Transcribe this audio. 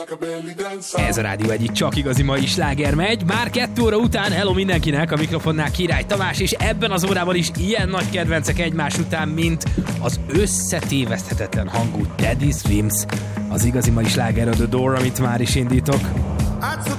Ez a rádió egyik csak igazi mai sláger megy. Már 2 óra után hello mindenkinek, a mikrofonnál Király Tamás, és ebben az órában is ilyen nagy kedvencek egymás után, mint az összetéveszthetetlen hangú Teddy Swims, az igazi mai sláger a The Door, amit már is indítok.